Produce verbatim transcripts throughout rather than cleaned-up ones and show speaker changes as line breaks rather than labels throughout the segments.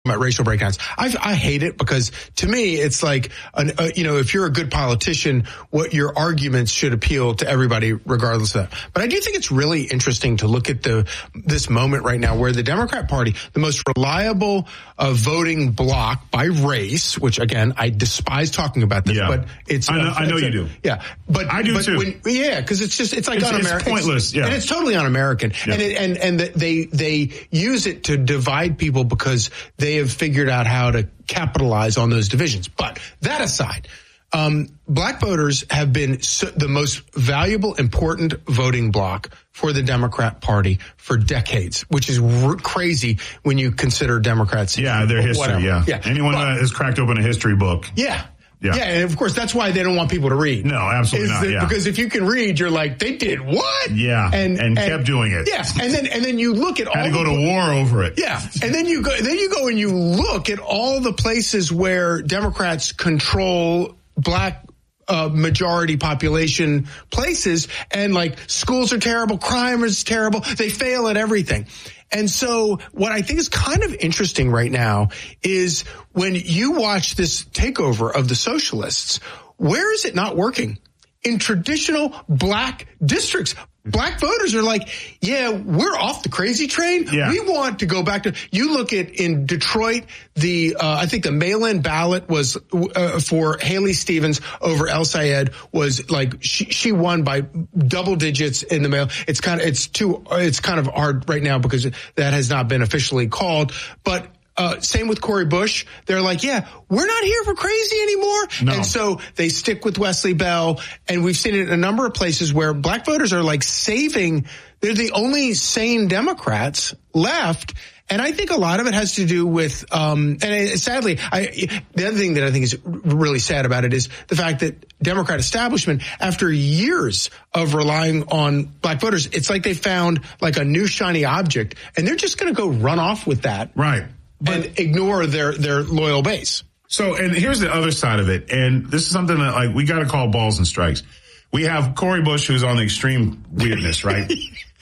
about racial breakdowns. I, I hate it because to me, it's like, an, uh, you know, if you're a good politician, what your arguments should appeal to everybody regardless of that. But I do think it's really interesting to look at the this moment right now where the Democrat Party, the most reliable uh, voting bloc by race, which again, I despise talking about this,
yeah.
but it's.
I know,
uh,
I know
it's
you
a,
do.
Yeah. But
I do
but
too.
When, yeah, because it's just, it's like
it's,
un-American.
It's pointless. Yeah.
And it's totally un-American. Yeah. And, it, and, and they, they use it to divide people because they have figured out how to capitalize on those divisions. But that aside, um, black voters have been so, the most valuable, important voting bloc for the Democrat Party for decades, which is r- crazy when you consider Democrats.
Yeah, their history.
Whatever.
Yeah.
yeah.
Anyone
but,
that has cracked open a history book.
Yeah.
Yeah.
yeah, and of course, that's why they don't want people to read.
No, absolutely not,
that,
yeah.
Because if you can read, you're like, they did what?
Yeah, and, and, and kept doing it.
Yeah, and then and then you look at all
Had to go
the,
to war over it.
Yeah, and then you go then you go and you look at all the places where Democrats control black uh, majority population places, and like schools are terrible, crime is terrible, they fail at everything. And so what I think is kind of interesting right now is when you watch this takeover of the socialists, where is it not working? In traditional black districts. Black voters are like, yeah, we're off the crazy train.
Yeah.
We want to go back to, you look at in Detroit, the, uh, I think the mail-in ballot was, uh, for Haley Stevens over El Sayed was like, she, she won by double digits in the mail. It's kind of, it's too, it's kind of hard right now because that has not been officially called, but Uh, same with Cori Bush. They're like, yeah, we're not here for crazy anymore.
No.
And so they stick with Wesley Bell. And we've seen it in a number of places where black voters are like saving. They're the only sane Democrats left. And I think a lot of it has to do with, um, and it, sadly, I, the other thing that I think is really sad about it is the fact that Democrat establishment, after years of relying on black voters, it's like they found like a new shiny object and they're just going to go run off with that.
Right.
And but, ignore their, their loyal base.
So, and here's the other side of it. And this is something that like we got to call balls and strikes. We have Cori Bush, who's on the extreme weirdness, right?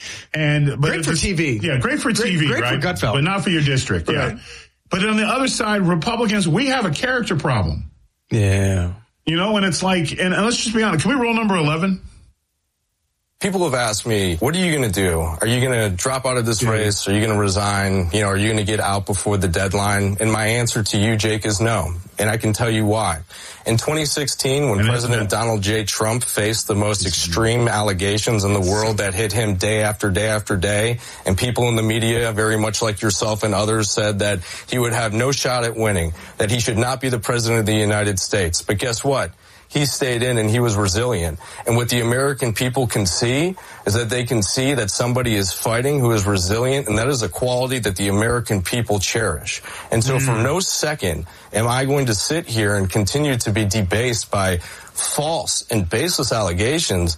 And but
great for T V.
Yeah, great for
great,
T V,
great
right?
For Gutfeld.
But not for your district.
Right.
Yeah. But on the other side, Republicans, we have a character problem.
Yeah.
You know, and it's like, and, and let's just be honest. Can we roll number eleven?
People have asked me, what are you going to do? Are you going to drop out of this race? Are you going to resign? You know, are you going to get out before the deadline? And my answer to you, Jake, is no. And I can tell you why. In twenty sixteen, when and President Donald J. Trump faced the most extreme allegations in the world that hit him day after day after day, and people in the media, very much like yourself and others, said that he would have no shot at winning, that he should not be the president of the United States. But guess what? He stayed in and he was resilient. And what the American people can see is that they can see that somebody is fighting who is resilient, and that is a quality that the American people cherish. And so mm. for no second am I going to sit here and continue to be debased by false and baseless allegations.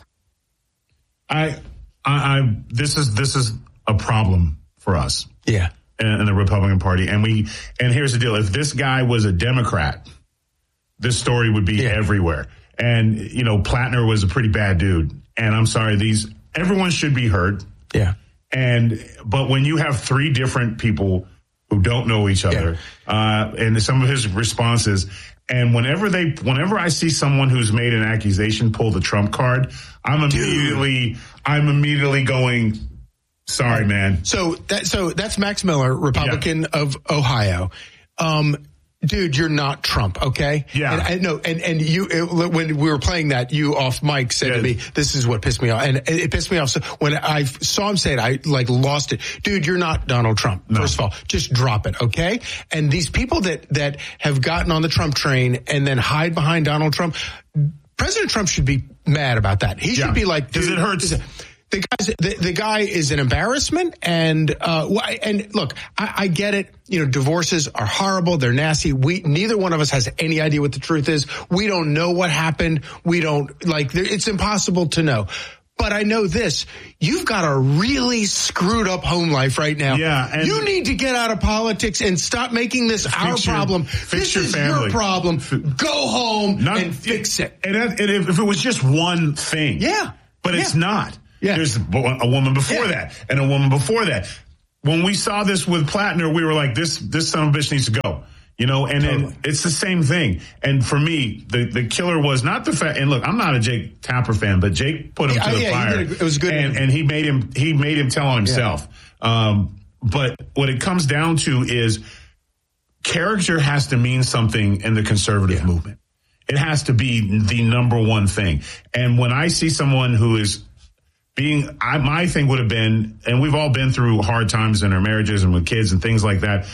I, I, I this is, this is a problem for us.
Yeah.
In, in the Republican Party. And we, and here's the deal. If this guy was a Democrat, this story would be yeah. everywhere. And, you know, Plattner was a pretty bad dude. And I'm sorry, these, everyone should be heard.
Yeah.
And, but when you have three different people who don't know each other, yeah. uh, and some of his responses, and whenever they, whenever I see someone who's made an accusation pull the Trump card, I'm immediately, Dude. I'm immediately going, sorry, man.
So that, so that's Max Miller, Republican yeah. of Ohio. Um, Dude, you're not Trump, okay?
Yeah.
And I know, and, and you, it, when we were playing that, you off mic said yeah. to me, this is what pissed me off. And it, it pissed me off. So when I saw him say it, I like lost it. Dude, you're not Donald Trump. No. First of all, just drop it, okay? And these people that, that have gotten on the Trump train and then hide behind Donald Trump, President Trump should be mad about that. He yeah. should be like,
dude, 'cause it hurts.
The guy's, the, the guy is an embarrassment, and uh, and look, I, I get it. You know, divorces are horrible; they're nasty. We neither one of us has any idea what the truth is. We don't know what happened. We don't like. It's impossible to know. But I know this: you've got a really screwed up home life right now.
Yeah, and
you need to get out of politics and stop making this our
your,
problem.
Fix
this
your
is
family.
your problem. Go home
Not,
and fix it.
And, and if, if it was just one thing,
yeah,
but
yeah.
it's not.
Yeah.
There's a woman before
yeah.
that and a woman before that. when we saw this with Plattner, we were like, this this son of a bitch needs to go. You know, and
totally.
then it's the same thing. And for me, the, the killer was not the fact. And look, I'm not a Jake Tapper fan, but Jake put him
yeah,
to the
yeah,
fire.
It was good,
and, and he made him he made him tell on himself. Yeah. Um, but what it comes down to is character has to mean something in the conservative yeah. movement. It has to be the number one thing. And when I see someone who is being, I, my thing would have been, and we've all been through hard times in our marriages and with kids and things like that.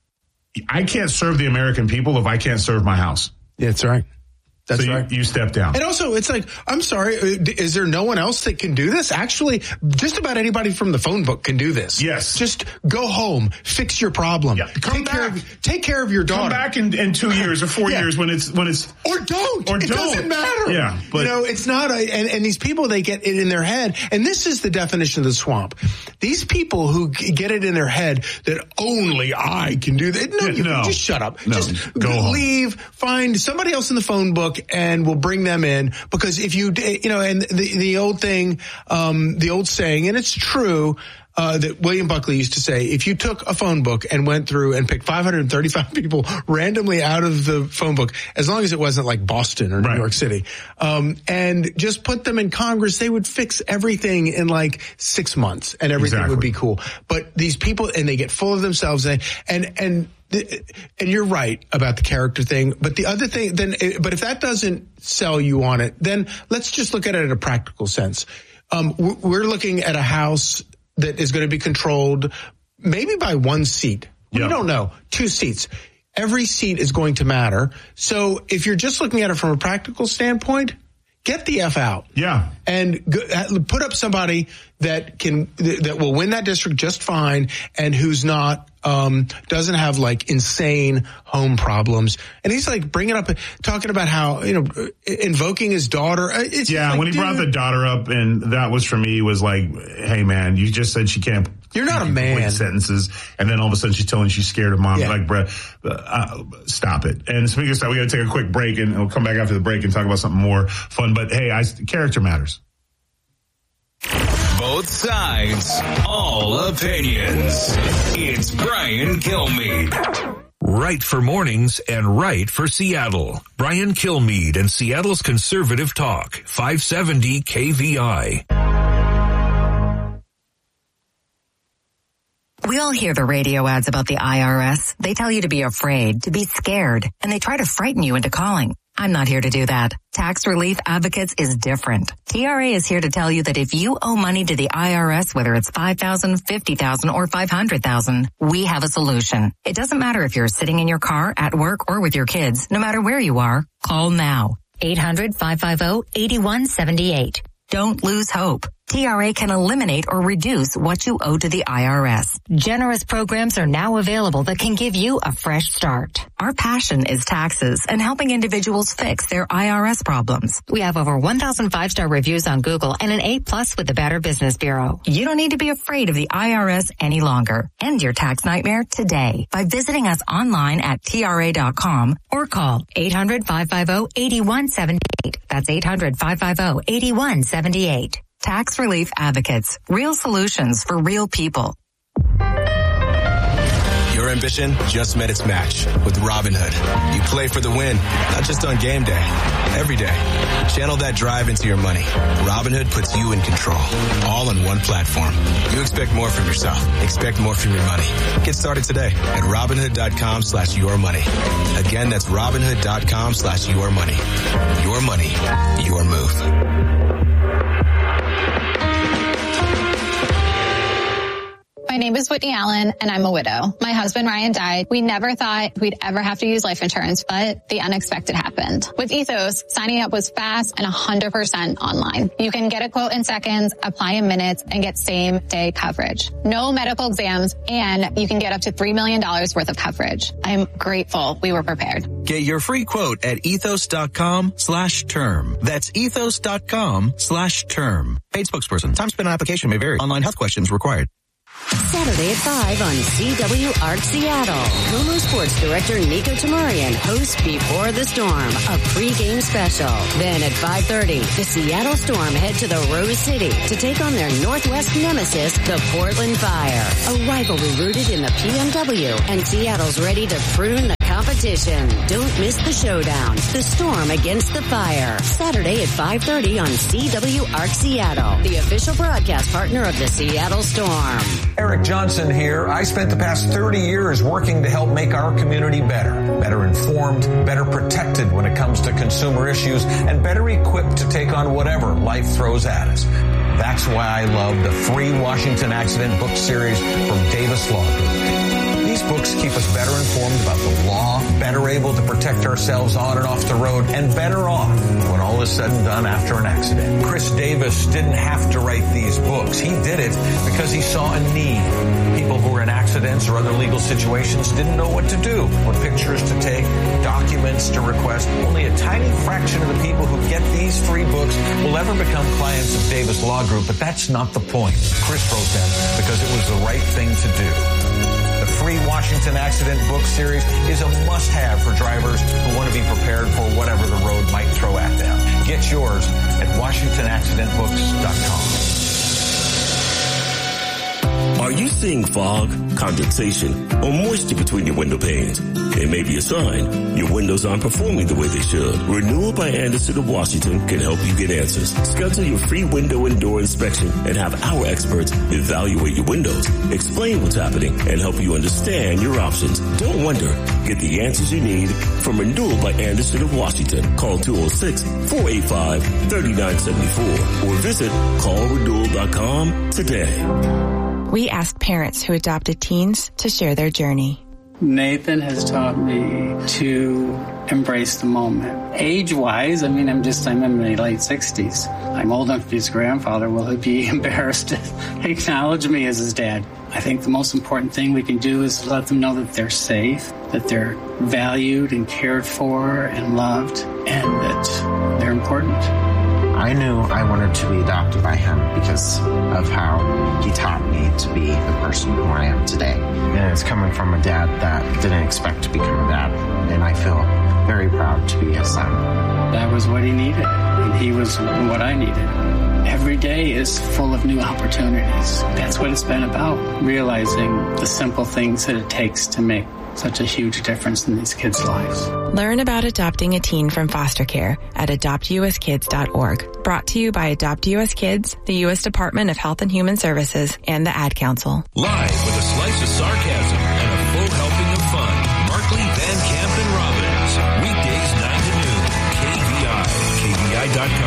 I can't serve the American people if I can't serve my house.
Yeah, that's right. That's
so you,
right.
You step down.
And also, it's like, I'm sorry, is there no one else that can do this? Actually, just about anybody from the phone book can do this.
Yes.
Just go home, fix your problem.
Yeah. Come
take
back.
Care of, take care of your daughter.
Come back in, in two years or four yeah. years when it's when it's
or don't.
Or
it
don't.
doesn't matter.
Yeah, but
you know, it's not. A, and and these people, they get it in their head, and this is the definition of the swamp. These people who get it in their head that only I can do that. No,
yeah,
you
no.
just shut up.
No.
Just
go home.
Leave. Find somebody else in the phone book, and we'll bring them in. Because if you, you know, and the the old thing, um, the old saying, and it's true. Uh, that William Buckley used to say, if you took a phone book and went through and picked five hundred thirty-five people randomly out of the phone book, as long as it wasn't like Boston or New
right.
York City, um, and just put them in Congress, they would fix everything in like six months and everything
exactly.
would be cool. But these people, and they get full of themselves, and, and, and And you're right about the character thing, but the other thing, then, but if that doesn't sell you on it, then let's just look at it in a practical sense. Um, we're looking at a house that is going to be controlled maybe by one seat. We
yep. don't
know. Two seats. Every seat is going to matter. So if you're just looking at it from a practical standpoint, get the F out.
Yeah.
And go, put up somebody that can, that will win that district just fine and who's not, um, doesn't have like insane home problems. And he's like bringing up, talking about how, you know, invoking his daughter. It's
yeah.
like,
when he
dude,
brought the daughter up, and that was for me was like, hey man, you just said she can't.
You're not a man.
Sentences, and then all of a sudden she's telling she's scared of mom.
Yeah.
Like, bruh, uh, stop it. And speaking of stuff, we got to take a quick break, and we'll come back after the break and talk about something more fun. But hey, I, character matters.
Both sides, all opinions. It's Brian Kilmeade.
Right for mornings and right for Seattle. Brian Kilmeade and Seattle's Conservative Talk, five seventy K V I.
We all hear the radio ads about the I R S. They tell you to be afraid, to be scared, and they try to frighten you into calling. I'm not here to do that. Tax Relief Advocates is different. T R A is here to tell you that if you owe money to the I R S, whether it's five thousand dollars, fifty thousand dollars, or five hundred thousand dollars, we have a solution. It doesn't matter if you're sitting in your car, at work, or with your kids. No matter where you are, call now. eight hundred, five five zero, eight one seven eight. Don't lose hope. T R A can eliminate or reduce what you owe to the I R S. Generous programs are now available that can give you a fresh start. Our passion is taxes and helping individuals fix their I R S problems. We have over one thousand five-star reviews on Google and an A plus with the Better Business Bureau. You don't need to be afraid of the I R S any longer. End your tax nightmare today by visiting us online at T R A dot com or call eight hundred, five five zero, eight one seven eight. That's eight hundred, five five zero, eight one seven eight. Tax Relief Advocates. Real solutions for real people.
Your ambition just met its match with Robinhood. You play for the win, not just on game day, every day. Channel that drive into your money. Robinhood puts you in control, all on one platform. You expect more from yourself. Expect more from your money. Get started today at Robinhood.com slash your money. Again, that's Robinhood.com slash your money. Your money, your move.
My name is Whitney Allen, and I'm a widow. My husband, Ryan, died. We never thought we'd ever have to use life insurance, but the unexpected happened. With Ethos, signing up was fast and one hundred percent online. You can get a quote in seconds, apply in minutes, and get same-day coverage. No medical exams, and you can get up to three million dollars worth of coverage. I'm grateful we were prepared.
Get your free quote at ethos.com slash term. That's ethos.com slash term. Paid spokesperson. Time spent on application may vary. Online health questions required.
Saturday at five on C W Arc Seattle. Como Sports Director Nico Tamarian hosts Before the Storm, a pregame special. Then at five thirty, the Seattle Storm head to the Rose City to take on their Northwest nemesis, the Portland Fire. A rivalry rooted in the P M W, and Seattle's ready to prune the competition. Don't miss the showdown. The Storm against the Fire. Saturday at five thirty on C W Arc Seattle, the official broadcast partner of the Seattle Storm.
Eric Johnson here. I spent the past thirty years working to help make our community better. Better informed, better protected when it comes to consumer issues, and better equipped to take on whatever life throws at us. That's why I love the free Washington Accident book series from Davis Law Group. These books keep us better informed about the law, better able to protect ourselves on and off the road, and better off when all is said and done after an accident. Chris Davis didn't have to write these books. He did it because he saw a need. People who were in accidents or other legal situations didn't know what to do, what pictures to take, documents to request. Only a tiny fraction of the people who get these free books will ever become clients of Davis Law Group, but that's not the point. Chris wrote them because it was the right thing to do. The free Washington Accident book series is a must-have for drivers who want to be prepared for whatever the road might throw at them. Get yours at washington accident books dot com.
Are you seeing fog, condensation, or moisture between your window panes? It may be a sign your windows aren't performing the way they should. Renewal by Anderson of Washington can help you get answers. Schedule your free window and door inspection and have our experts evaluate your windows, explain what's happening, and help you understand your options. Don't wonder. Get the answers you need from Renewal by Anderson of Washington. Call two oh six, four eight five, three nine seven four or visit call renewal dot com today.
We asked parents who adopted teens to share their journey.
Nathan has taught me to embrace the moment. Age-wise, I mean, I'm just, I'm in my late sixties. I'm old enough to be his grandfather. Will he be embarrassed to acknowledge me as his dad? I think the most important thing we can do is let them know that they're safe, that they're valued and cared for and loved, and that they're important.
I knew I wanted to be adopted by him because of how he taught me to be the person who I am today. And it's coming from a dad that didn't expect to become a dad, and I feel very proud to be his son.
That was what he needed, and he was what I needed. Every day is full of new opportunities. That's what it's been about, realizing the simple things that it takes to make such a huge difference in these kids' lives.
Learn about adopting a teen from foster care at adopt u s kids dot org. Brought to you by Adopt U S Kids, the U S Department of Health and Human Services, and the Ad Council.
Live with a slice of sarcasm and a full helping of fun. Markley, Van Camp, and Robbins. Weekdays nine to noon. K V I. K V I dot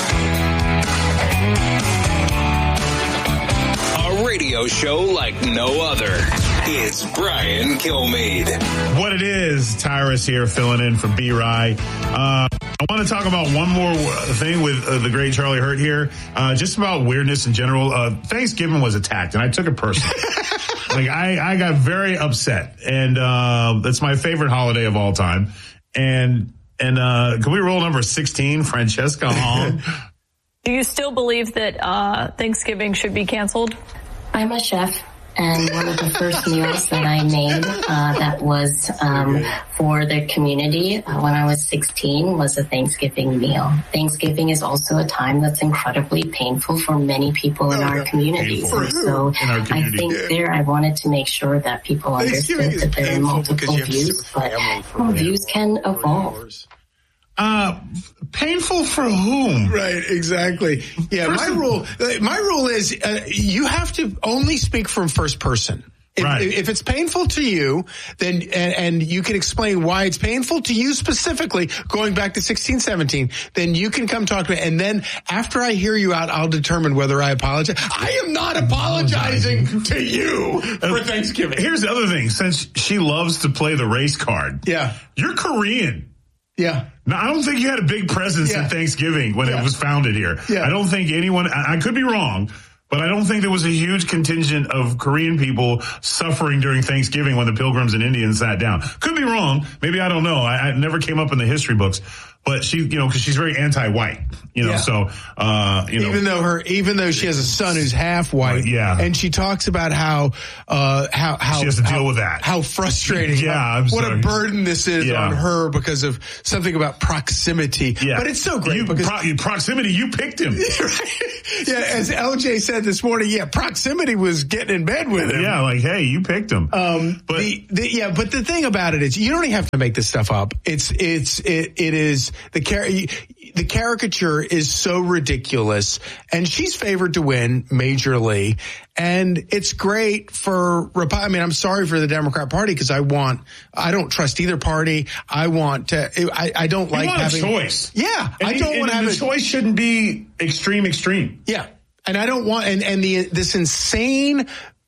com.
A radio show like no other. It's Brian Kilmeade.
What it is, Tyrus here filling in for B-Rye. Uh, I want to talk about one more thing with uh, the great Charlie Hurt here, uh, just about weirdness in general. Uh, Thanksgiving was attacked, and I took it personally. like, I, I got very upset, and uh, that's my favorite holiday of all time. And, and uh, can we roll number sixteen, Francesca Hong?
Do you still believe that uh, Thanksgiving should be canceled?
I'm a chef, and one of the first meals that I made uh, that was um, for the community uh, when I was sixteen was a Thanksgiving meal. Thanksgiving is also a time that's incredibly painful for many people in our communities. And so our community. I think there I wanted to make sure that people understood that there are multiple views, but well, views can evolve.
Uh, painful for whom?
Right, exactly. Yeah, first my rule, my rule is uh, you have to only speak from first person. If, right. if it's painful to you, then and, and you can explain why it's painful to you specifically, going back to sixteen, seventeen, then you can come talk to me. And then after I hear you out, I'll determine whether I apologize. I am not apologizing to you for Thanksgiving.
Here's the other thing. Since she loves to play the race card,
yeah,
you're Korean.
Yeah.
Now, I don't think you had a big presence yeah. in Thanksgiving when yeah. it was founded here. Yeah. I don't think anyone, I, I could be wrong, but I don't think there was a huge contingent of Korean people suffering during Thanksgiving when the Pilgrims and Indians sat down. Could be wrong. Maybe I don't know. I, I never came up in the history books. but she, you know, because she's very anti-white, you know,
Yeah.
so, uh, you know.
Even though her, even though she has a son who's half white,
yeah.
and she talks about how, uh, how, how,
She has to deal
how,
with that.
how frustrating,
Yeah,
how-
I'm
what
sorry.
a burden this is
Yeah.
on her because of something about proximity.
Yeah.
But it's so great
You,
because
pro- proximity, you picked him.
yeah, as L J said this morning, yeah, proximity was getting in bed with him.
Yeah, like, hey, you picked him.
Um, but the, the, yeah, but the thing about it is, you don't even have to make this stuff up. It's, it's, it, it is the car. The caricature is so ridiculous, and she's favored to win majorly. And it's great for Repu- I mean, I'm sorry for the Democrat Party because I want, I don't trust either party. I want to, I, I don't
You
like
want
having
a choice.
Yeah,
And
I
you-
don't want to
and
have
the
a
choice shouldn't be extreme, extreme.
Yeah, and I don't want, and and the this insane.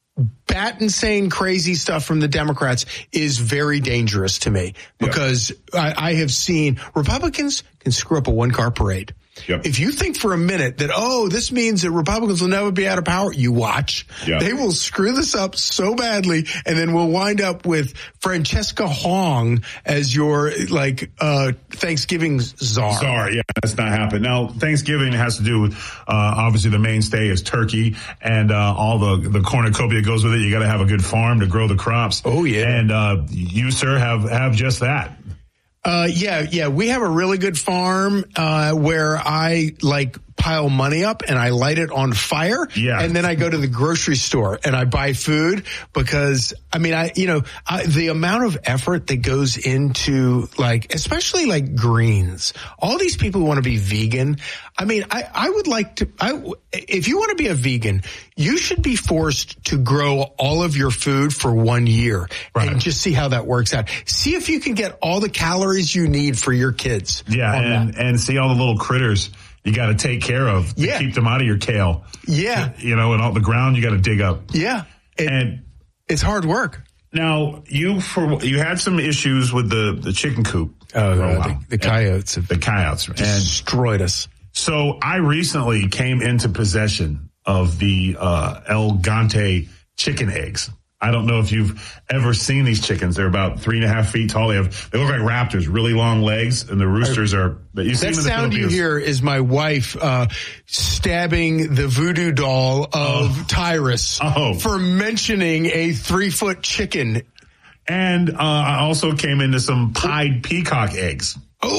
Bat insane crazy stuff from the Democrats is very dangerous to me because I, I have seen Republicans can screw up a one car parade.
Yep.
If you think for a minute that, oh, this means that Republicans will never be out of power, you watch.
Yep.
They will screw this up so badly, and then we'll wind up with Francesca Hong as your, like, uh, Thanksgiving czar.
Czar, yeah, that's not happening. Now, Thanksgiving has to do with, uh, obviously the mainstay is turkey and, uh, all the, the cornucopia goes with it. You got to have a good farm to grow the crops.
Oh, yeah.
And, uh, you, sir, have, have just that.
Uh, yeah, yeah. We have a really good farm, uh, where I like pile money up and I light it on fire.
Yeah.
And then I go to the grocery store and I buy food because, I mean, I, you know, I, the amount of effort that goes into like, especially like greens, all these people who want to be vegan. I mean, I, I would like to, I, if you want to be a vegan, you should be forced to grow all of your food for one year
Right.
and just see how that works out. See if you can get all the calories you need for your kids.
Yeah.
on
And,
that.
and see all the little critters you got to take care of to
Yeah.
keep them out of your kale.
Yeah.
You know, and all the ground you got to dig up.
Yeah. It,
And
it's hard work.
now you, for, you had some issues with the, the chicken coop.
Oh,
for a
the,
while.
the coyotes have
The coyotes. And
destroyed us.
so I recently came into possession of the uh, El Gante chicken eggs. I don't know if you've ever seen these chickens. They're about three and a half feet tall. They have they look like raptors, really long legs, and the roosters are. But you see
That
them in the
sound you
Philippines.
hear is my wife uh, stabbing the voodoo doll of
Oh.
Tyrus
Oh.
for mentioning a three-foot chicken.
And uh, I also came into some pied peacock eggs.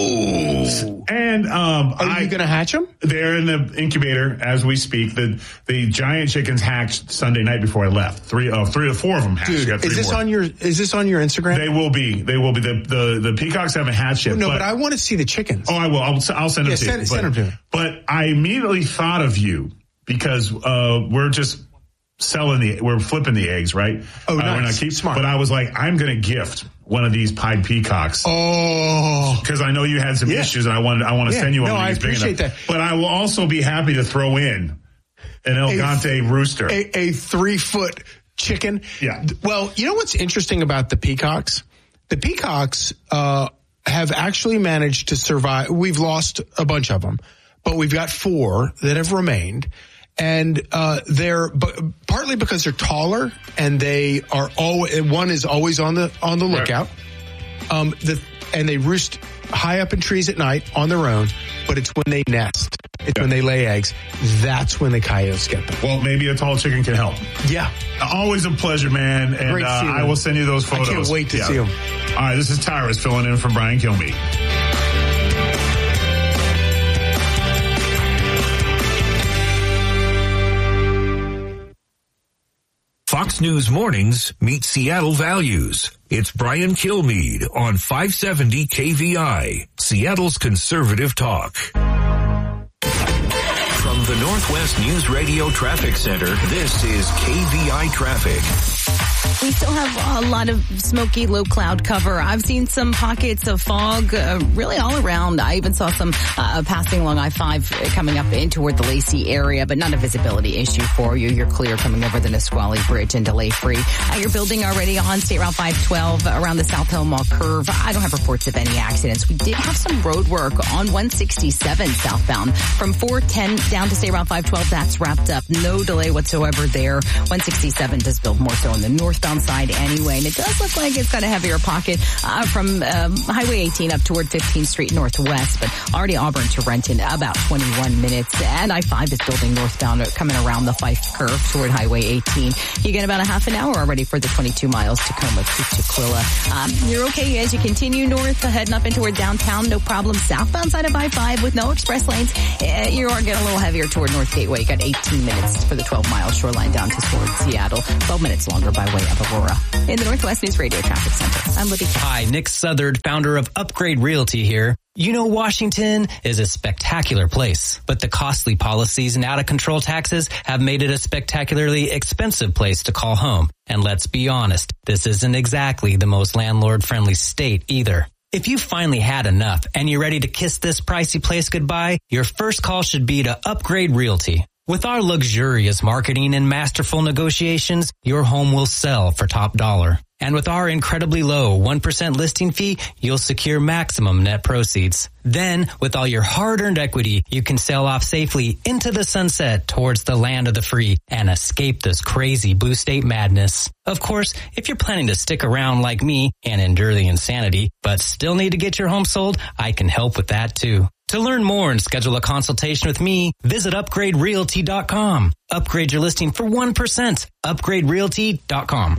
Oh.
And um,
Are
I,
you going to hatch them?
They're in the incubator as we speak. The the giant chickens hatched Sunday night before I left. Three, uh, three or four of them hatched.
Dude,
Got three
is this
more.
on your is this on your Instagram?
They will be. They will be. The the, the peacocks haven't hatched yet.
no, but, I want to see the chickens.
Oh, I will. I'll, I'll send them
Yeah,
to
send-
you.
send
but,
them to me.
But I immediately thought of you because uh, we're just selling the, we're flipping the eggs, right?
Oh,
uh,
nice.
We're not keep,
Smart.
But I was like, I'm going to gift one of these pied peacocks.
Oh.
Because I know you had some
Yeah.
issues, and I wanted I want to
Yeah.
send you one.
No,
of
I
these big
appreciate
enough.
that.
But I will also be happy to throw in an El
A-
Gante rooster.
A, a three-foot chicken.
Yeah.
Well, you know what's interesting about the peacocks? The peacocks uh, have actually managed to survive. We've lost a bunch of them, but we've got four that have remained. And uh, they're but partly because they're taller and they are always, one is always on the on the lookout. Um, the and they roost high up in trees at night on their own. But it's when they nest, it's when they lay eggs. That's when the coyotes get them.
Well, maybe a tall chicken can help.
Yeah.
Always a pleasure, man. And
Great
uh,
seeing
I
them.
will send you those
I
photos.
can't wait to
Yeah.
see them.
All right, this is Tyrus filling in for Brian Kilmeade.
Fox News Mornings meet Seattle values. It's Brian Kilmeade on five seventy K V I, Seattle's conservative talk. From the Northwest News Radio Traffic Center, this is K V I Traffic.
We still have a lot of smoky low cloud cover. I've seen some pockets of fog uh, really all around. I even saw some uh, passing along I five coming up in toward the Lacey area, but not a visibility issue for you. You're clear coming over the Nisqually Bridge and delay free. Uh, you're building already on State Route five twelve around the South Hill Mall curve. I don't have reports of any accidents. We did have some road work on one sixty-seven southbound from four ten down to State Route five twelve. That's wrapped up. No delay whatsoever there. one sixty-seven does build more so in the north northbound side anyway. And it does look like it's got a heavier pocket uh, from um, Highway eighteen up toward fifteenth Street Northwest, but already Auburn to Renton about twenty-one minutes. And I five is building northbound coming around the Fife curve toward Highway eighteen. You get about a half an hour already for the twenty-two miles Tacoma to Tukwila. Um, you're okay as you continue north, heading up into toward downtown, no problem. Southbound side of I five with no express lanes. Uh, you are getting a little heavier toward North Gateway. You got eighteen minutes for the twelve mile shoreline down to toward Seattle. twelve minutes longer by way of Aurora. In the Northwest News Radio Traffic Center, I'm Libby.
Hi, Nick Southard, founder of Upgrade Realty here. You know, Washington is a spectacular place, but the costly policies and out-of-control taxes have made it a spectacularly expensive place to call home. And let's be honest, this isn't exactly the most landlord-friendly state either. If you finally had enough and you're ready to kiss this pricey place goodbye, your first call should be to Upgrade Realty. With our luxurious marketing and masterful negotiations, your home will sell for top dollar. And with our incredibly low one percent listing fee, you'll secure maximum net proceeds. Then, with all your hard-earned equity, you can sail off safely into the sunset towards the land of the free and escape this crazy blue state madness. Of course, if you're planning to stick around like me and endure the insanity, but still need to get your home sold, I can help with that too. To learn more and schedule a consultation with me, visit upgrade realty dot com. Upgrade your listing for one percent. upgrade realty dot com.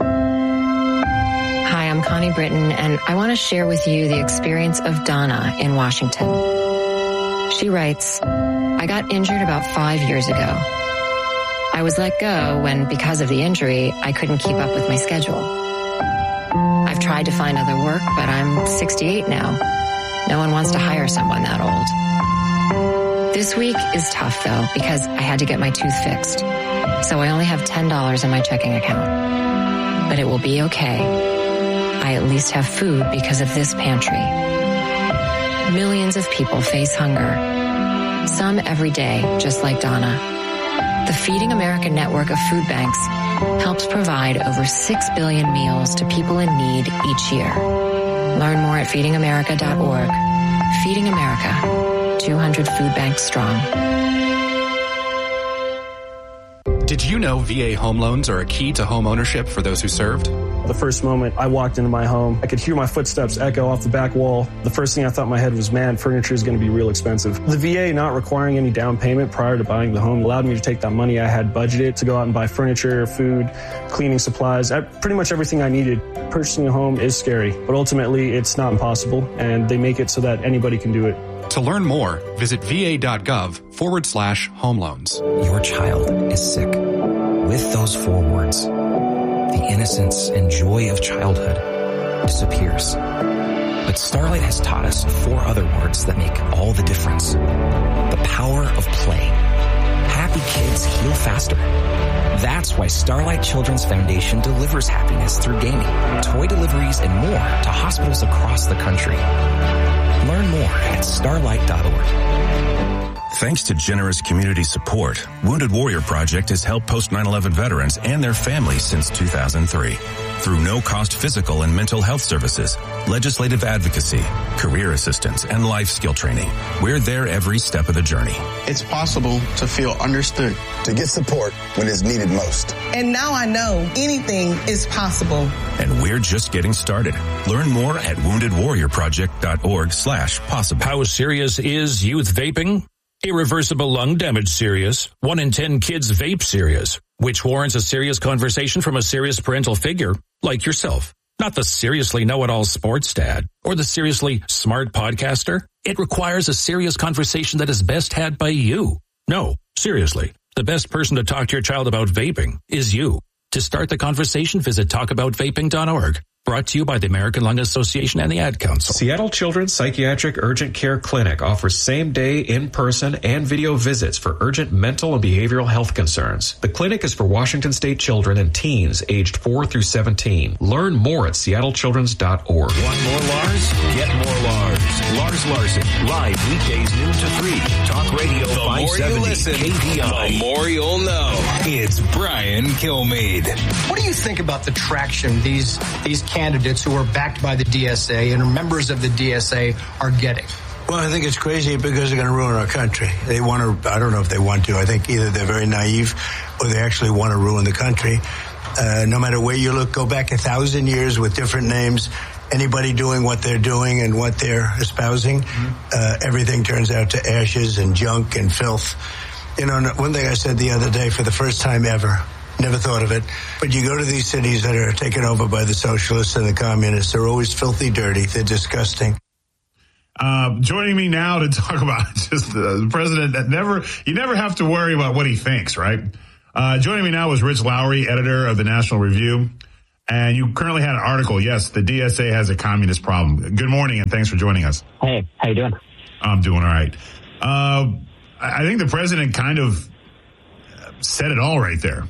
Hi, I'm Connie Britton, and I want to share with you the experience of Donna in Washington. She writes, I got injured about five years ago. I was let go when, because of the injury, I couldn't keep up with my schedule. I've tried to find other work, but I'm sixty-eight now. No one wants to hire someone that old. This week is tough, though, because I had to get my tooth fixed. So I only have ten dollars in my checking account. But it will be okay. I at least have food because of this pantry. Millions of people face hunger. Some every day, just like Donna. The Feeding America network of food banks helps provide over six billion meals to people in need each year. Learn more at feeding america dot org. Feeding America, two hundred food banks strong.
Did you know V A home loans are a key to home ownership for those who served?
The first moment I walked into my home, I could hear my footsteps echo off the back wall. The first thing I thought in my head was, man, furniture is going to be real expensive. The V A not requiring any down payment prior to buying the home allowed me to take that money I had budgeted to go out and buy furniture, food, cleaning supplies, pretty much everything I needed. Purchasing a home is scary, but ultimately it's not impossible, and they make it so that anybody can do it.
To learn more, visit va.gov forward slash home loans.
Your child is sick. With those four words, the innocence and joy of childhood disappears. But Starlight has taught us four other words that make all the difference. The power of play. Happy kids heal faster. That's why Starlight Children's Foundation delivers happiness through gaming, toy deliveries, and more to hospitals across the country. Learn more at starlight dot org.
Thanks to generous community support, Wounded Warrior Project has helped post nine eleven veterans and their families since two thousand three. Through no-cost physical and mental health services, legislative advocacy, career assistance, and life skill training, we're there every step of the journey.
It's possible to feel understood, to get support when it's needed most.
And now I know anything is possible.
And we're just getting started. Learn more at wounded warrior project dot org slash possible.
How serious is youth vaping? Irreversible lung damage serious. One in ten kids vape serious, which warrants a serious conversation from a serious parental figure like yourself. Not the seriously know-it-all sports dad or the seriously smart podcaster. It requires a serious conversation that is best had by you. No, seriously, the best person to talk to your child about vaping is you. To start the conversation, visit talk about vaping dot org. Brought to you by the American Lung Association and the Ad Council.
Seattle Children's Psychiatric Urgent Care Clinic offers same-day, in-person, and video visits for urgent mental and behavioral health concerns. The clinic is for Washington State children and teens aged four through seventeen. Learn more at seattle children's dot org.
Want more Lars? Get more Lars. Lars Larson, live weekdays noon to three. Talk Radio five seventy K V I.
The more you'll know. It's Brian Kilmeade.
What do you think about the traction these these candidates who are backed by the D S A and are members of the D S A are getting?
Well, I think it's crazy because they're going to ruin our country. They want to, I don't know if they want to. I think either they're very naive or they actually want to ruin the country. Uh, no matter where you look, go back a thousand years with different names. Anybody doing what they're doing and what they're espousing, mm-hmm. uh, everything turns out to ashes and junk and filth. You know, one thing I said the other day, for the first time ever, never thought of it, but you go to these cities that are taken over by the socialists and the communists. They're always filthy dirty. They're disgusting.
Uh, joining me now to talk about just the president that never, you never have to worry about what he thinks, right? Uh, joining me now is Rich Lowry, editor of the National Review. And you currently had an article. Yes, the D S A has a communist problem. Good morning, and thanks for joining us.
Hey, how you doing?
I'm doing all right. Uh, I think the president kind of said it all right there.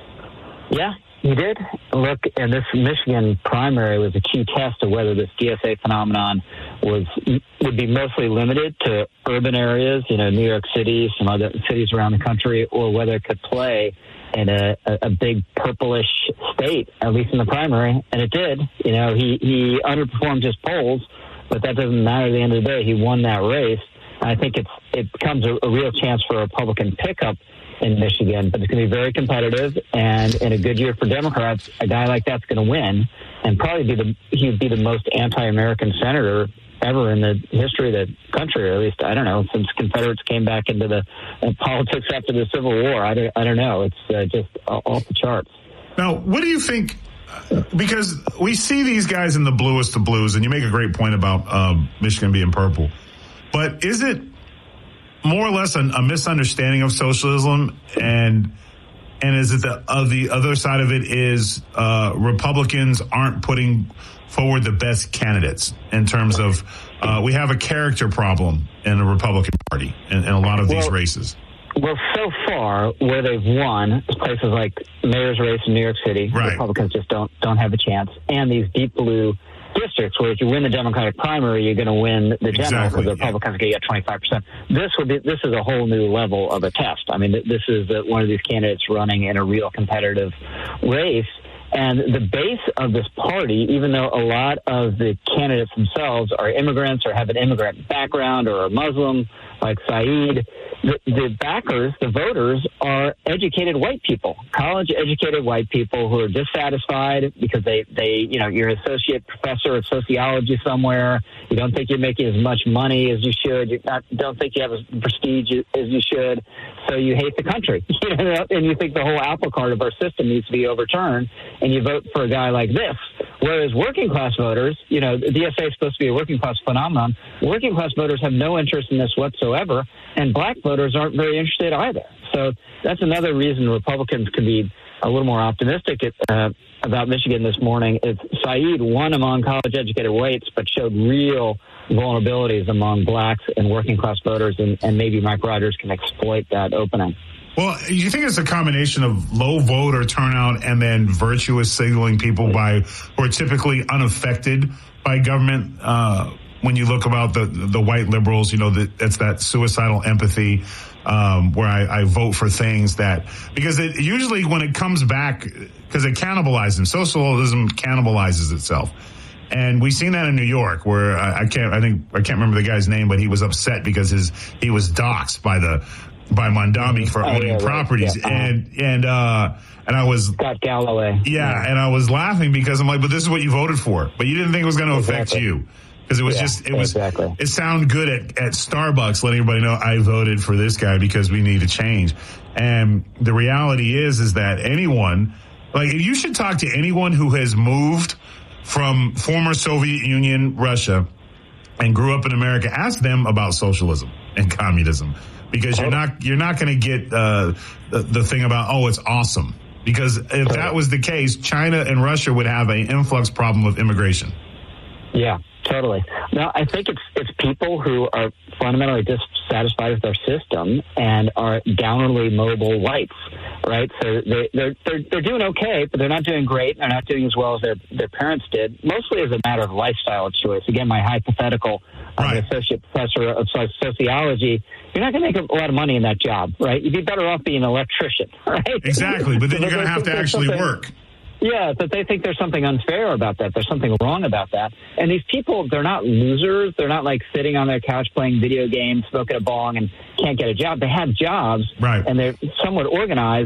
Yeah, he did. Look, and this Michigan primary was a key test of whether this D S A phenomenon was would be mostly limited to urban areas, you know, New York City, some other cities around the country, or whether it could play in a, a big purplish state, at least in the primary, and it did. You know, he, he underperformed his polls, but that doesn't matter at the end of the day. He won that race. I think it's it becomes a, a real chance for a Republican pickup in Michigan, but it's going to be very competitive, and in a good year for Democrats, a guy like that's going to win, and probably be the he'd be the most anti-American senator ever in the history of the country, or at least, I don't know, since Confederates came back into the uh, politics after the Civil War. I don't, I don't know. It's uh, just off the charts.
Now, what do you think? Because we see these guys in the bluest of blues, and you make a great point about um, Michigan being purple. But is it more or less a, a misunderstanding of socialism, and and is it the uh, the other side of it is uh, Republicans aren't putting forward the best candidates in terms of uh, we have a character problem in the Republican Party in, in a lot of these
well,
races?
Well, so far where they've won, places like mayor's race in New York City,
right.
Republicans just don't don't have a chance, and these deep blue districts where if you win the Democratic primary, you're going to win the general because
exactly,
the Republicans yeah. get twenty-five percent. This would be this is a whole new level of a test. I mean, this is one of these candidates running in a real competitive race. And the base of this party, even though a lot of the candidates themselves are immigrants or have an immigrant background or are Muslim, like Saeed, the, the backers, the voters, are educated white people, college-educated white people who are dissatisfied because they, they, you know, you're an associate professor of sociology somewhere. You don't think you're making as much money as you should. You not, don't think you have as prestige as you should. So you hate the country, you know, and you think the whole apple cart of our system needs to be overturned, and you vote for a guy like this. Whereas working class voters, you know, the D S A is supposed to be a working class phenomenon. Working class voters have no interest in this whatsoever, and black voters aren't very interested either. So that's another reason Republicans can be a little more optimistic uh, about Michigan this morning. It's Saeed won among college-educated whites, but showed real vulnerabilities among blacks and working class voters, and, and maybe Mike Rogers can exploit that opening.
Well, you think it's a combination of low voter turnout and then virtuous signaling people by who are typically unaffected by government? Uh, when you look about the the white liberals, you know, that that's that suicidal empathy um, where I, I vote for things that because it usually when it comes back because it cannibalizes them. Socialism cannibalizes itself. And we've seen that in New York, where I, I can't, I think, I can't remember the guy's name, but he was upset because his he was doxxed by the by Mondami for
oh,
owning
yeah,
properties,
right. yeah.
and and uh, and I was
Scott Galloway,
yeah,
yeah,
and I was laughing because I'm like, but this is what you voted for, but you didn't think it was going to
exactly.
affect you because it was
yeah,
just it was
exactly.
it sounded good at at Starbucks letting everybody know I voted for this guy because we need to change, and the reality is is that anyone like you should talk to anyone who has moved from former Soviet Union, Russia, and grew up in America. Ask them about socialism and communism, because you're not you're not going to get uh, the, the thing about oh it's awesome, because if that was the case, China and Russia would have an influx problem of immigration.
Yeah, totally. No, I think it's it's people who are fundamentally dissatisfied with their system and are downwardly mobile whites, right? So they, they're they're they're doing okay, but they're not doing great. They're not doing as well as their their parents did. Mostly as a matter of lifestyle choice. Again, my hypothetical, I'm right. an associate professor of sociology. You're not going to make a lot of money in that job, right? You'd be better off being an electrician, right?
Exactly, but then you're going to have to actually work.
Yeah, but they think there's something unfair about that. There's something wrong about that. And these people, they're not losers. They're not like sitting on their couch playing video games, smoking a bong, and can't get a job. They have jobs,
right.
and they're somewhat organized.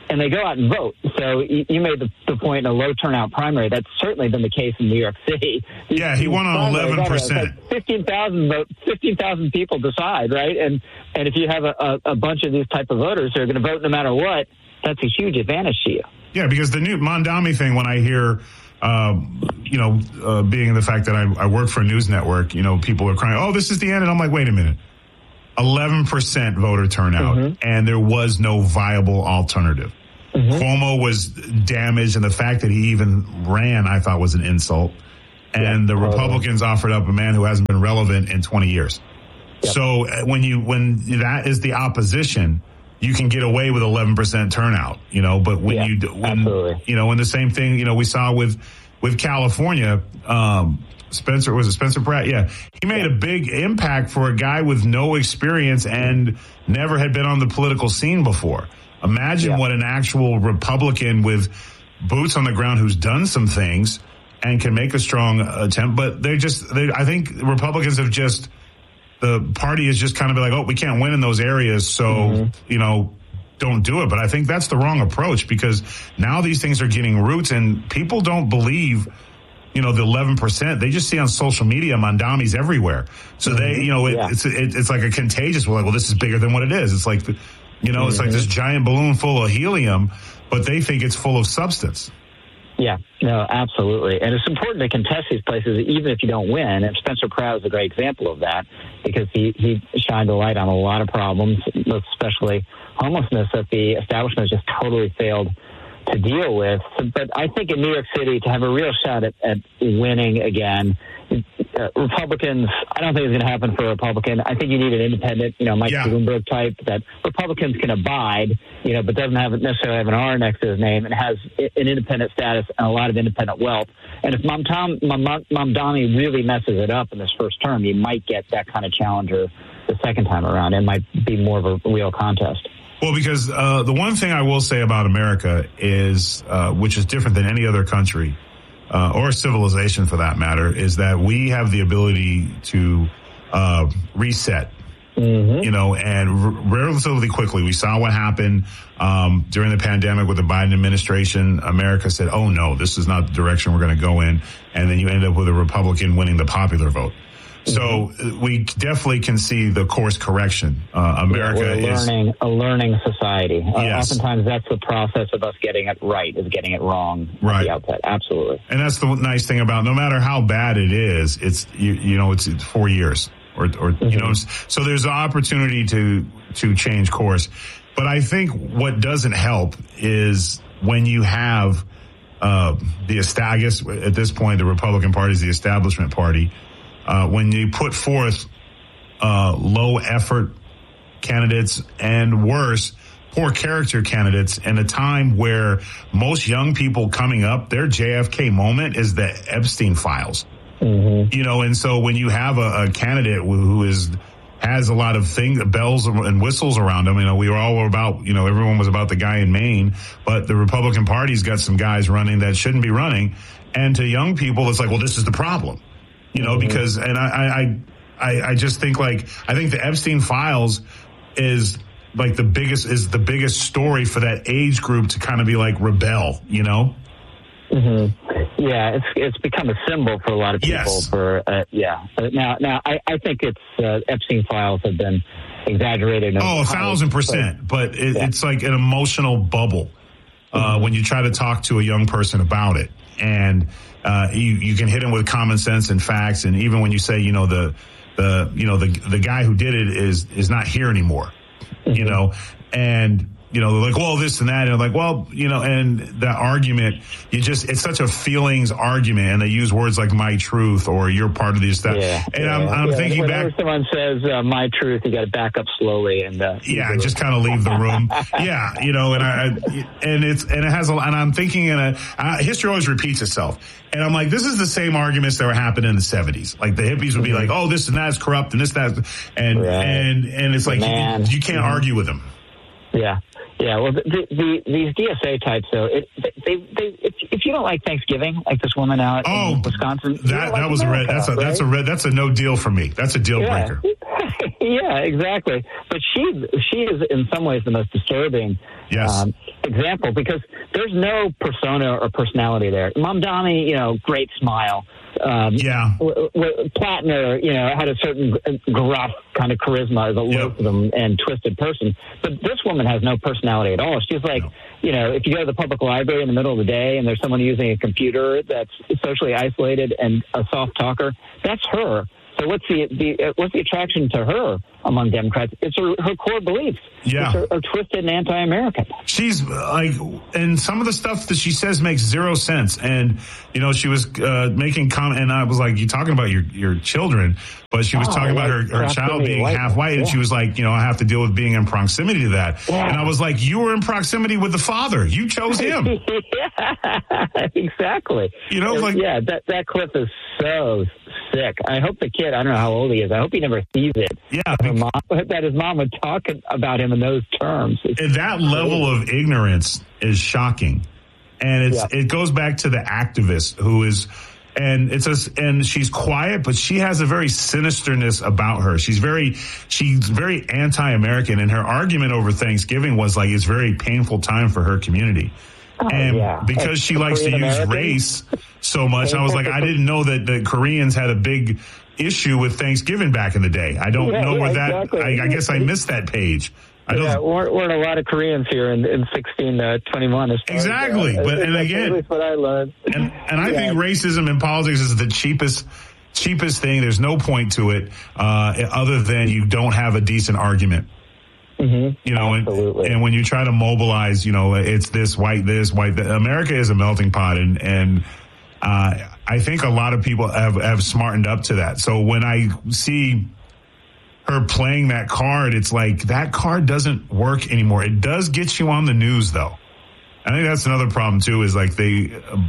and they go out and vote. So you, you made the, the point in a low turnout primary. That's certainly been the case in New York City.
Yeah, he won on eleven percent.
Like fifteen thousand votes, fifteen thousand people decide, right? And and if you have a, a, a bunch of these type of voters who are going to vote no matter what, that's a huge advantage to you.
Yeah, because the new Mamdani thing, when I hear, um, you know, uh, being the fact that I, I work for a news network, you know, people are crying, oh, this is the end. And I'm like, wait a minute. eleven percent voter turnout, mm-hmm. and there was no viable alternative. Mm-hmm. Cuomo was damaged, and the fact that he even ran, I thought, was an insult. And yeah, the Republicans totally. offered up a man who hasn't been relevant in twenty years. Yep. So when you when that is the opposition, you can get away with eleven percent turnout, you know. But when yeah, you when absolutely. you know, and the same thing, you know, we saw with with California. Um, Spencer, was it Spencer Pratt? Yeah. He made a big impact for a guy with no experience and never had been on the political scene before. Imagine yeah. what an actual Republican with boots on the ground who's done some things and can make a strong attempt. But they just, they, I think Republicans have just, the party is just kind of like, oh, we can't win in those areas. So, mm-hmm. you know, don't do it. But I think that's the wrong approach, because now these things are getting roots and people don't believe, you know, the eleven percent, they just see on social media, Mamdani's everywhere. So mm-hmm. they, you know, it, yeah. it's, it, it's like a contagious, we're like, well, this is bigger than what it is. It's like, the, you know, mm-hmm. it's like this giant balloon full of helium, but they think it's full of substance.
Yeah, no, absolutely. And it's important to contest these places, even if you don't win. And Spencer Pratt is a great example of that, because he, he shined a light on a lot of problems, especially homelessness, that the establishment has just totally failed to deal with. But I think in New York City, to have a real shot at, at winning again, uh, Republicans, I don't think it's going to happen for a Republican. I think you need an independent, you know, Mike yeah. Bloomberg type that Republicans can abide, you know, but doesn't have necessarily have an R next to his name and has an independent status and a lot of independent wealth. And if Mamdani Mamdani really messes it up in this first term, you might get that kind of challenger the second time around. It might be more of a real contest.
Well, because uh, the one thing I will say about America is, uh, which is different than any other country, uh, or civilization for that matter, is that we have the ability to uh, reset, mm-hmm. you know, and r- relatively quickly. We saw what happened um, during the pandemic with the Biden administration. America said, oh, no, this is not the direction we're going to go in. And then you end up with a Republican winning the popular vote. So we definitely can see the course correction. Uh, America
yeah, we're learning,
is
a learning society. Uh,
yes.
Oftentimes that's the process of us getting it right, is getting it wrong
right.
at the outset. Absolutely.
And that's the nice thing about, no matter how bad it is, it's, you, you know, it's, it's four years or, or mm-hmm. you know, so there's an opportunity to, to change course. But I think what doesn't help is when you have, uh, the establishment, at this point, the Republican Party is the establishment party. Uh, when you put forth uh, low effort candidates and worse, poor character candidates in a time where most young people coming up, their J F K moment is the Epstein files. Mm-hmm. You know, and so when you have a, a candidate who is has a lot of things, bells and whistles around him, you know, we were all about, you know, everyone was about the guy in Maine, but the Republican Party's got some guys running that shouldn't be running. And to young people, it's like, well, this is the problem. You know, because, and I, I, I, I just think like, I think the Epstein files is like the biggest, is the biggest story for that age group to kind of be like rebel, you know?
Mm-hmm. Yeah, it's it's become a symbol for a lot of people.
Yes.
For uh, yeah. Now, now I, I think it's uh, Epstein files have been exaggerated.
Oh, a thousand percent. But it, yeah. it's like an emotional bubble uh, mm-hmm. when you try to talk to a young person about it. And uh, you, you can hit them with common sense and facts. And even when you say, you know, the, the, you know, the, the guy who did it is, is not here anymore, mm-hmm. you know, and, you know, they're like, well, this and that. And like, well, you know, and that argument, you just, it's such a feelings argument. And they use words like my truth or you're part of these stuff.
Yeah,
and
yeah,
I'm, I'm
yeah.
thinking
Whenever
back.
someone says uh, my truth, you got to back up slowly and, uh,
yeah, just kind of leave the room. yeah. You know, and I, and it's, and it has a, and I'm thinking in a, uh, history always repeats itself. And I'm like, this is the same arguments that were happening in the seventies. Like the hippies would be like, oh, this and that is corrupt and this, that, and, right. and, and it's like, Man. you, you can't mm-hmm. argue with them.
Yeah. Yeah, well, the, the, these D S A types, though, it, they, they, if, if you don't like Thanksgiving, like this woman out
oh,
in Wisconsin,
that that
like
was
America,
a red. That's a
right?
that's a red. That's a no deal for me. That's a deal
yeah.
breaker.
Yeah, exactly. But she she is in some ways the most disturbing
yes. um,
example because there's no persona or personality there. Mamdani, you know, great smile. Um,
yeah.
W- w- Platner, you know, had a certain gruff kind of charisma as a
yep.
loathsome and twisted person. But this woman has no personality at all. She's like, no. you know, if you go to the public library in the middle of the day and there's someone using a computer that's socially isolated and a soft talker, that's her. So what's the, the what's the attraction to her among Democrats? It's her, her core beliefs.
Yeah,
are, are twisted and anti-American.
She's like, and some of the stuff that she says makes zero sense. And you know, she was uh, making comment, and I was like, "You talking about your your children?" But she was oh, talking about her, her child being white half white, yeah. and she was like, "You know, I have to deal with being in proximity to that." Yeah. And I was like, "You were in proximity with the father. You chose him."
yeah, exactly.
You know, like
yeah, that that clip is so sick. I hope the kid, I don't know how old he is, I hope he never sees it.
Yeah.
Her mom, that his mom would talk about him in those terms. It's
and that level of ignorance is shocking. And it's
yeah.
it goes back to the activist who is, and it's a, and she's quiet, but she has a very sinisterness about her. She's very, she's very anti-American, and her argument over Thanksgiving was like, it's a very painful time for her community.
Oh,
and
yeah.
because
It's
she likes to use
American.
race so much, I was like, I didn't know that the Koreans had a big issue with Thanksgiving back in the day. I don't
Yeah,
know
yeah,
where that,
exactly.
I, I guess I missed that page. I don't,
yeah, weren't, weren't a lot of Koreans here in, in sixteen twenty-one. As far
exactly.
As, uh,
but, and
that's
again,
at least what I learned.
And, and I
yeah.
think racism in politics is the cheapest, cheapest thing. There's no point to it, uh, other than you don't have a decent argument.
Mm-hmm.
You know, and, and when you try to mobilize, you know, it's this white, this white, that. America is a melting pot. And, and, uh, I think a lot of people have, have smartened up to that. So when I see her playing that card, it's like that card doesn't work anymore. It does get you on the news, though. I think that's another problem too. Is like they, uh,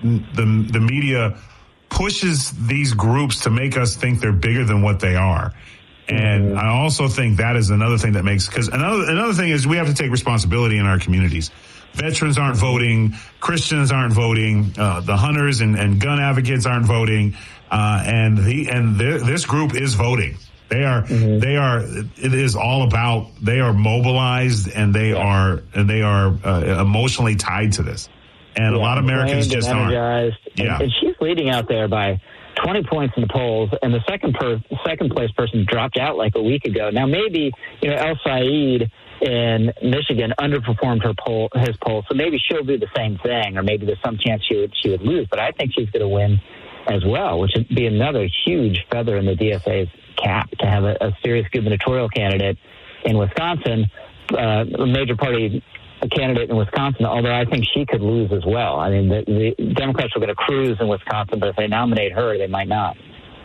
the the media pushes these groups to make us think they're bigger than what they are, and mm-hmm. I also think that is another thing that makes because another another thing is we have to take responsibility in our communities. Veterans aren't voting, Christians aren't voting, uh, the hunters and, and gun advocates aren't voting, uh, and the and this group is voting. They are, mm-hmm. they are, it is all about, they are mobilized and they yeah. are, and they are uh, emotionally tied to this. And
yeah,
a lot of Americans just aren't.
And,
yeah.
and she's leading out there by twenty points in the polls, and the second per, second place person dropped out like a week ago. Now maybe, you know, El Said in Michigan underperformed her poll, his poll, so maybe she'll do the same thing, or maybe there's some chance she would, she would lose. But I think she's going to win as well, which would be another huge feather in the D S A's cap to have a, a serious gubernatorial candidate in Wisconsin, uh, a major party candidate in Wisconsin, although I think she could lose as well. I mean, the, the Democrats are going to cruise in Wisconsin, but if they nominate her, they might not.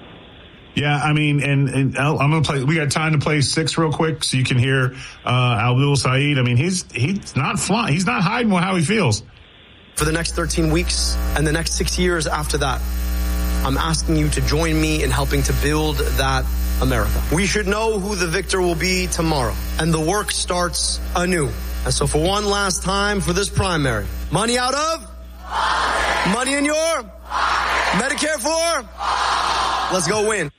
Yeah, I mean, and, and I'm going to play, we got time to play six real quick so you can hear uh, Abdul Said. I mean, he's he's not flying, he's not hiding how he feels.
For the next thirteen weeks and the next six years after that, I'm asking you to join me in helping to build that America. We should know who the victor will be tomorrow, and the work starts anew. And so for one last time for this primary, money out of? Money in your? Medicare for? Let's go win.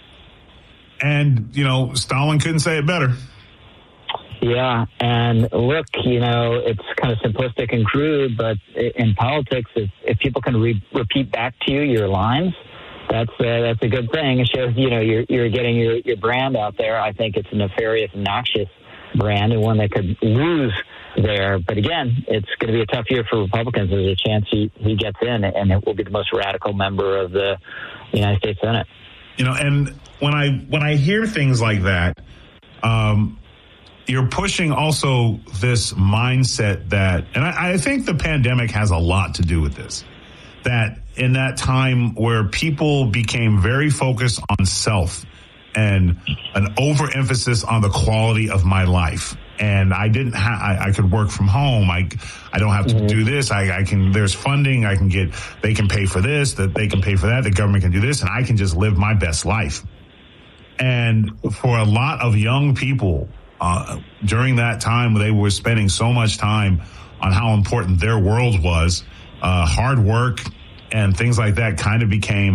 And, you know, Stalin couldn't say it better.
Yeah, and look, you know, it's kind of simplistic and crude, but in politics, if, if people can re- repeat back to you your lines, that's uh, that's a good thing. It shows, you know, you're you're getting your, your brand out there. I think it's a nefarious, noxious brand and one that could lose there. But again, it's going to be a tough year for Republicans. There's a chance he, he gets in, and it will be the most radical member of the United States Senate.
You know, and when I when I hear things like that, um, you're pushing also this mindset that, and I, I think the pandemic has a lot to do with this, that in that time where people became very focused on self and an overemphasis on the quality of my life. And I didn't have, I, I could work from home. I, I don't have to mm-hmm. do this. I, I can, there's funding. I can get, they can pay for this, that they can pay for that. The government can do this, and I can just live my best life. And for a lot of young people, uh, during that time, they were spending so much time on how important their world was, uh, hard work and things like that kind of became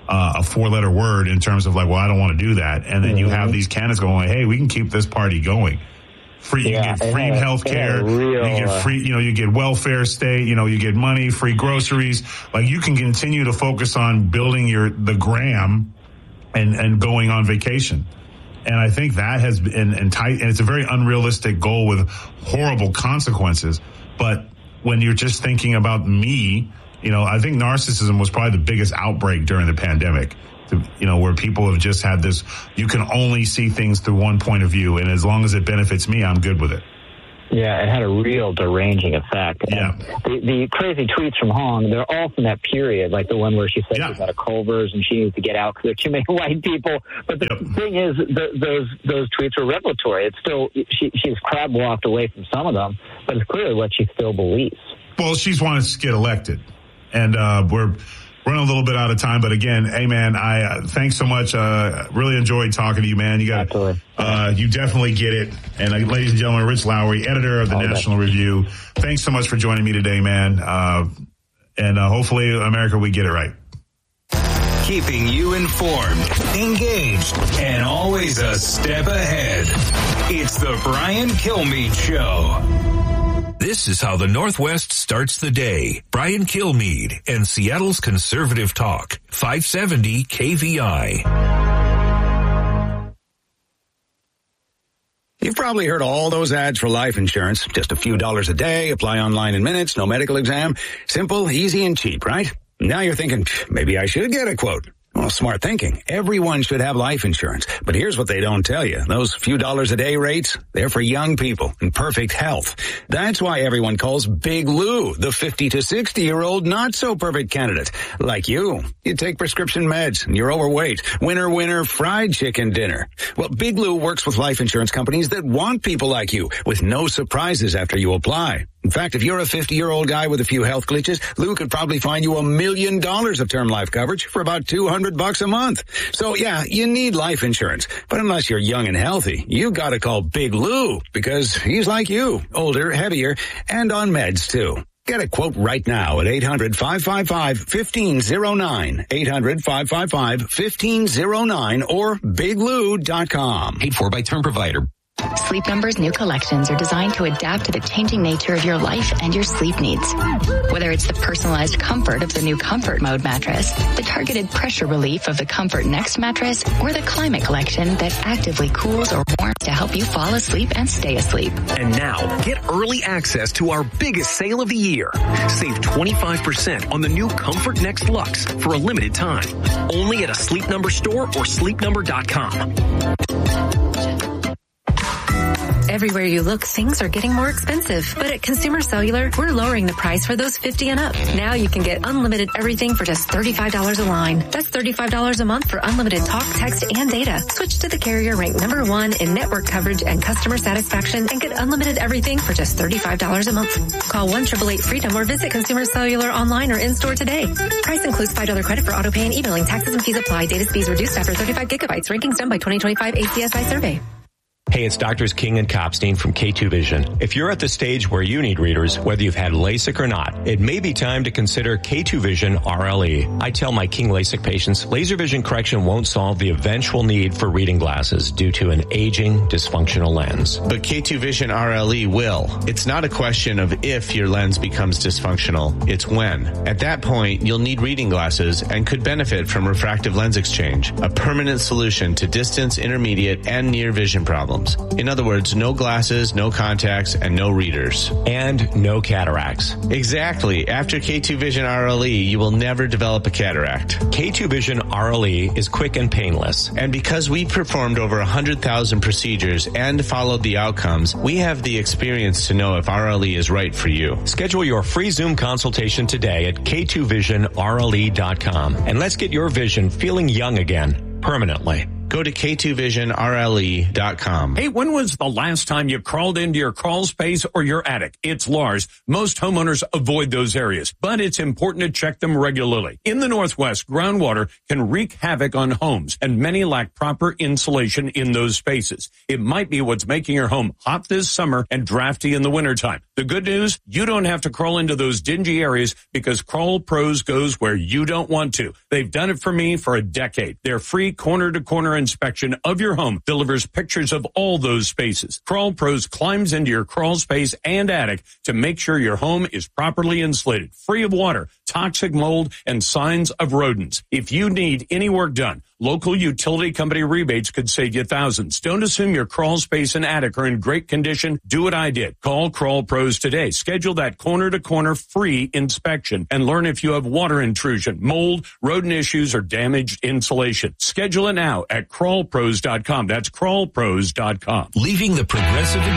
uh, a four letter word in terms of like, well, I don't want to do that. And then mm-hmm. you have these candidates going, hey, we can keep this party going. Free, you yeah, get free health care, you get free, you know, you get welfare state, you know, you get money, free groceries. Like you can continue to focus on building your, the gram and, and going on vacation. And I think that has been, and, tight, and it's a very unrealistic goal with horrible consequences. But when you're just thinking about me, you know, I think narcissism was probably the biggest outbreak during the pandemic. You know, where people have just had this, you can only see things through one point of view, and as long as it benefits me, I'm good with it.
Yeah, it had a real deranging effect.
Yeah.
The, the crazy tweets from Hong, they're all from that period, like the one where she said yeah. she's out of Culver's and she needs to get out because there are too many white people. But the yep. thing is, the, those those tweets are revelatory. It's still, she, she's crab walked away from some of them, but it's clearly what she still believes.
Well, she's wanted to get elected, and uh, we're running a little bit out of time, but again, hey man, I uh, thanks so much. Uh, really enjoyed talking to you, man. You got, uh, you definitely get it. And uh, ladies and gentlemen, Rich Lowry, editor of the oh, National Review. Thanks so much for joining me today, man. Uh, and uh, hopefully, America, we get it right.
Keeping you informed, engaged, and always a step ahead. It's the Brian Kilmeade Show.
This is how the Northwest starts the day. Brian Kilmeade and Seattle's Conservative Talk, five seventy K V I.
You've probably heard all those ads for life insurance. Just a few dollars a day, apply online in minutes, no medical exam. Simple, easy, and cheap, right? Now you're thinking, maybe I should get a quote. Well, smart thinking. Everyone should have life insurance. But here's what they don't tell you. Those few dollars a day rates, they're for young people in perfect health. That's why everyone calls Big Lou the fifty to sixty year old not so perfect candidate. Like you. You take prescription meds and you're overweight. Winner, winner, fried chicken dinner. Well, Big Lou works with life insurance companies that want people like you with no surprises after you apply. In fact, if you're a fifty-year-old guy with a few health glitches, Lou could probably find you a million dollars of term life coverage for about two hundred bucks a month. So yeah, you need life insurance. But unless you're young and healthy, you gotta call Big Lou because he's like you, older, heavier, and on meds too. Get a quote right now at eight hundred, five five five, one five zero nine, eight hundred, five five five, one five zero nine or big lou dot com.
Paid for by Term Provider.
Sleep Number's new collections are designed to adapt to the changing nature of your life and your sleep needs. Whether it's the personalized comfort of the new Comfort Mode mattress, the targeted pressure relief of the Comfort Next mattress, or the Climate Collection that actively cools or warms to help you fall asleep and stay asleep.
And now, get early access to our biggest sale of the year. Save twenty-five percent on the new Comfort Next Luxe for a limited time. Only at a Sleep Number store or sleep number dot com.
Everywhere you look, things are getting more expensive. But at Consumer Cellular, we're lowering the price for those fifty and up. Now you can get unlimited everything for just thirty-five dollars a line. That's thirty-five dollars a month for unlimited talk, text, and data. Switch to the carrier ranked number one in network coverage and customer satisfaction and get unlimited everything for just thirty-five dollars a month. Call one eight eight eight freedom or visit Consumer Cellular online or in-store today. Price includes five dollars credit for auto pay and e-billing. Taxes and fees apply. Data speeds reduced after thirty-five gigabytes. Rankings done by twenty twenty-five A C S I survey.
Hey, it's Doctors King and Kopstein from K two Vision. If you're at the stage where you need readers, whether you've had LASIK or not, it may be time to consider K two Vision R L E. I tell my King LASIK patients, laser vision correction won't solve the eventual need for reading glasses due to an aging, dysfunctional lens.
But K two Vision R L E will. It's not a question of if your lens becomes dysfunctional, it's when. At that point, you'll need reading glasses and could benefit from refractive lens exchange, a permanent solution to distance, intermediate, and near vision problems. In other words, no glasses, no contacts, and no readers.
And no cataracts.
Exactly. After K two Vision R L E, you will never develop a cataract.
K two Vision R L E is quick and painless.
And because we performed over one hundred thousand procedures and followed the outcomes, we have the experience to know if R L E is right for you.
Schedule your free Zoom consultation today at K two vision R L E dot com. And let's get your vision feeling young again, permanently.
Go to K two vision R L E dot com.
Hey, when was the last time you crawled into your crawl space or your attic? It's Lars. Most homeowners avoid those areas, but it's important to check them regularly. In the Northwest, groundwater can wreak havoc on homes, and many lack proper insulation in those spaces. It might be what's making your home hot this summer and drafty in the wintertime. The good news, you don't have to crawl into those dingy areas because Crawl Pros goes where you don't want to. They've done it for me for a decade. Their free corner-to-corner inspection of your home delivers pictures of all those spaces. Crawl Pros climbs into your crawl space and attic to make sure your home is properly insulated, free of water, toxic mold, and signs of rodents. If you need any work done, local utility company rebates could save you thousands. Don't assume your crawl space and attic are in great condition. Do what I did. Call Crawl Pros today. Schedule that corner-to-corner free inspection and learn if you have water intrusion, mold, rodent issues, or damaged insulation. Schedule it now at crawl pros dot com. That's crawl pros dot com.
Leaving the Progressive